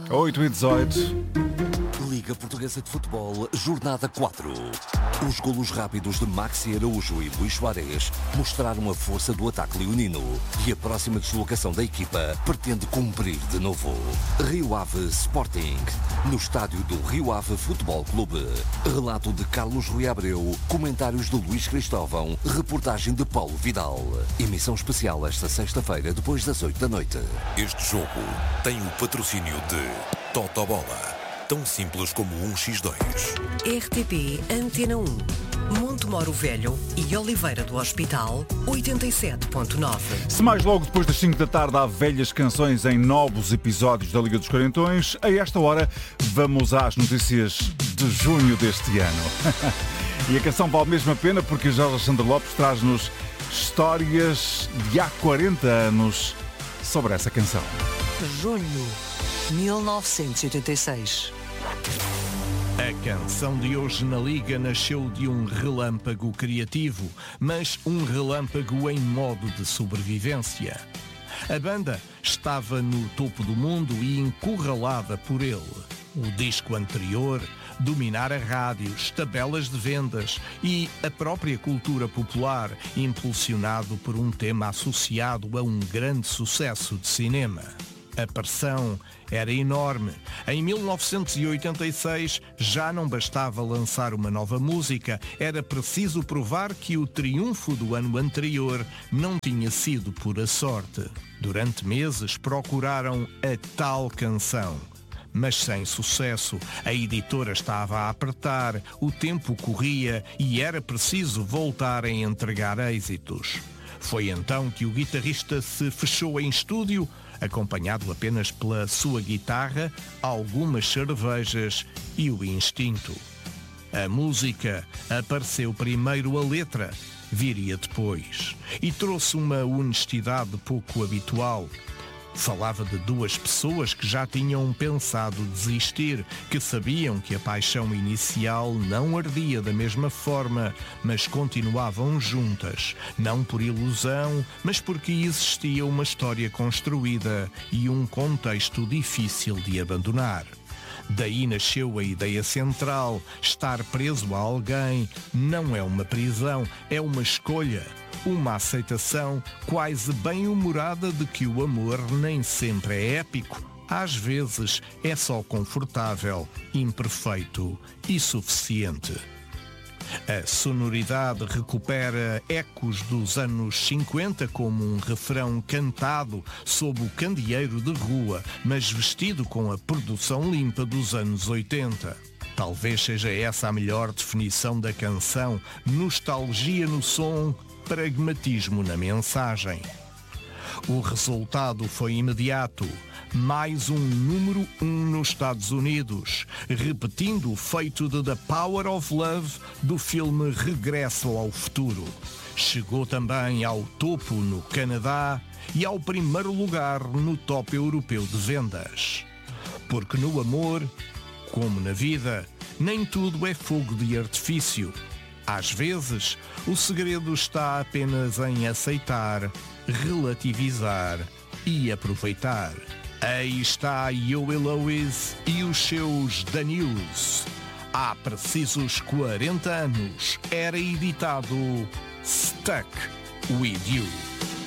8h18. Liga Portuguesa de Futebol, Jornada 4. Os golos rápidos de Maxi Araújo e Luís Soares mostraram a força do ataque leonino e a próxima deslocação da equipa pretende cumprir de novo. Rio Ave Sporting, no estádio do Rio Ave Futebol Clube. Relato de Carlos Rui Abreu, comentários de Luís Cristóvão, reportagem de Paulo Vidal. Emissão especial esta sexta-feira, depois das 8 da noite. Este jogo tem o patrocínio de Totobola. Tão simples como 1x2. RTP Antena 1. Montemoro Velho e Oliveira do Hospital, 87.9. Se mais logo depois das 5 da tarde há velhas canções em novos episódios da Liga dos Quarentões, a esta hora vamos às notícias de junho deste ano. E a canção vale mesmo a pena porque Jorge Alexandre Lopes traz-nos histórias de há 40 anos sobre essa canção. Junho 1986. A canção de hoje na Liga nasceu de um relâmpago criativo, mas um relâmpago em modo de sobrevivência. A banda estava no topo do mundo e encurralada por ele. O disco anterior dominara rádios, tabelas de vendas e a própria cultura popular, impulsionado por um tema associado a um grande sucesso de cinema. A pressão era enorme. Em 1986 já não bastava lançar uma nova música, era preciso provar que o triunfo do ano anterior não tinha sido pura sorte. Durante meses procuraram a tal canção, mas sem sucesso. A editora estava a apertar, o tempo corria e era preciso voltar a entregar êxitos. Foi então que o guitarrista se fechou em estúdio, acompanhado apenas pela sua guitarra, algumas cervejas e o instinto. A música apareceu primeiro, a letra viria depois e trouxe uma honestidade pouco habitual. Falava de duas pessoas que já tinham pensado desistir, que sabiam que a paixão inicial não ardia da mesma forma, mas continuavam juntas, não por ilusão, mas porque existia uma história construída e um contexto difícil de abandonar. Daí nasceu a ideia central: estar preso a alguém não é uma prisão, é uma escolha. Uma aceitação quase bem-humorada de que o amor nem sempre é épico. Às vezes é só confortável, imperfeito e suficiente. A sonoridade recupera ecos dos anos 50 como um refrão cantado sob o candeeiro de rua, mas vestido com a produção limpa dos anos 80. Talvez seja essa a melhor definição da canção: nostalgia no som, pragmatismo na mensagem. O resultado foi imediato. Mais um número 1 nos Estados Unidos, repetindo o feito de The Power of Love do filme Regresso ao Futuro. Chegou também ao topo no Canadá e ao primeiro lugar no top europeu de vendas. Porque no amor, como na vida, nem tudo é fogo de artifício. Às vezes, o segredo está apenas em aceitar, relativizar e aproveitar. Aí está Huey Lewis e os seus The News. Há precisos 40 anos era editado Stuck With You.